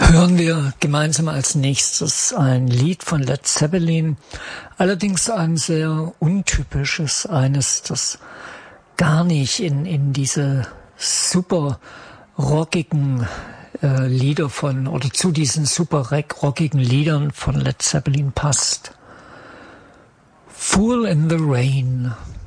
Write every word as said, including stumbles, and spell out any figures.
hören wir gemeinsam als nächstes ein Lied von Led Zeppelin, allerdings ein sehr untypisches, eines, das gar nicht in, in diese super rockigen äh, Lieder von, oder zu diesen super rockigen Liedern von Led Zeppelin passt. Fool in the Rain.